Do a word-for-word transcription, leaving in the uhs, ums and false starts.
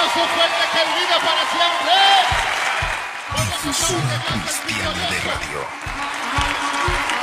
aplauso fuerte que vive para siempre. Difusora Cristiana de Radio.